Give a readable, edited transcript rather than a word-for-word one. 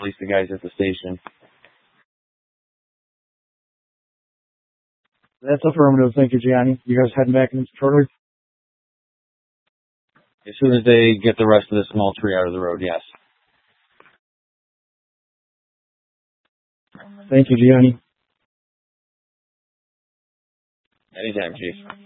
release the guys at the station. That's affirmative. Thank you, Gianni. You guys heading back in shortly? As soon as they get the rest of the small tree out of the road, yes. Thank you, Gianni. Anytime, Chief.